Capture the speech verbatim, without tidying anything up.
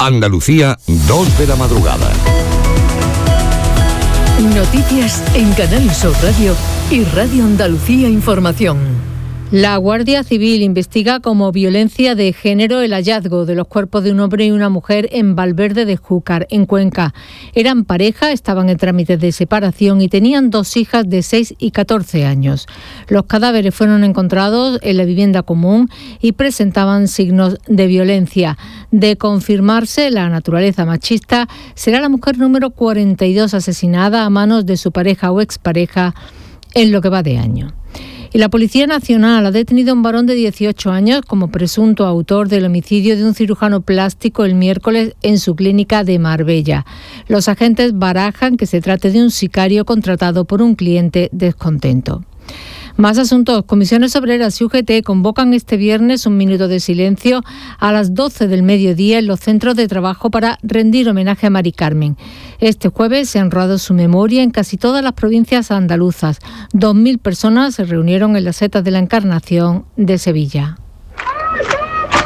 Andalucía, dos de la madrugada. Noticias en Canal Sur Radio y Radio Andalucía Información. La Guardia Civil investiga como violencia de género el hallazgo de los cuerpos de un hombre y una mujer en Valverde de Júcar, en Cuenca. Eran pareja, estaban en trámites de separación y tenían dos hijas de seis y catorce años. Los cadáveres fueron encontrados en la vivienda común y presentaban signos de violencia. De confirmarse la naturaleza machista, será la mujer número cuarenta y dos asesinada a manos de su pareja o expareja en lo que va de año. Y la Policía Nacional ha detenido a un varón de dieciocho años como presunto autor del homicidio de un cirujano plástico el miércoles en su clínica de Marbella. Los agentes barajan que se trate de un sicario contratado por un cliente descontento. Más asuntos. Comisiones Obreras y U G T convocan este viernes un minuto de silencio a las doce del mediodía en los centros de trabajo para rendir homenaje a Mari Carmen. Este jueves se ha honrado su memoria en casi todas las provincias andaluzas. Dos mil personas se reunieron en las setas de la Encarnación de Sevilla.